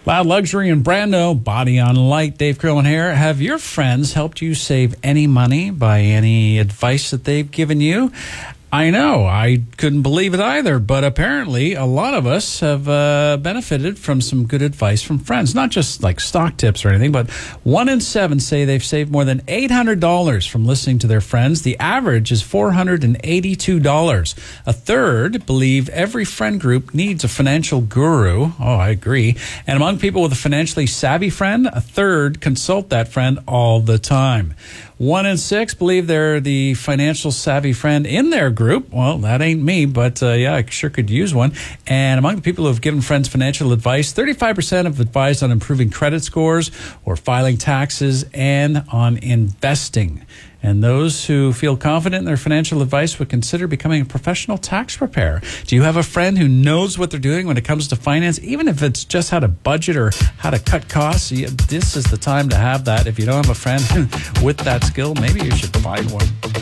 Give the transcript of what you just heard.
Loud Luxury and Brando, Body on Light, Dave Curlin here. Have your friends helped you save any money by any advice that they've given you? I know, I couldn't believe it either, but apparently a lot of us have benefited from some good advice from friends. Not just like stock tips or anything, but 1 in 7 say they've saved more than $800 from listening to their friends. The average is $482. A third believe every friend group needs a financial guru. Oh, I agree. And among people with a financially savvy friend, a third consult that friend all the time. 1 in 6 believe they're the financial savvy friend in their group. Well, that ain't me, but yeah, I sure could use one. And among the people who have given friends financial advice, 35% have advised on improving credit scores or filing taxes and on investing. And those who feel confident in their financial advice would consider becoming a professional tax preparer. Do you have a friend who knows what they're doing when it comes to finance, even if it's just how to budget or how to cut costs? This is the time to have that. If you don't have a friend with that skill, maybe you should find one.